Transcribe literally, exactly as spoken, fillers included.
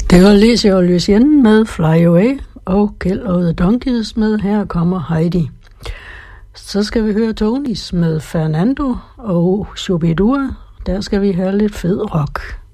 Det var Lizzie og Lucienne med Fly Away, og Kjeld og The Donkeys med Her kommer Heidi. Så skal vi høre Tonys med Fernando og Shubidua. Der skal vi høre lidt fed rock.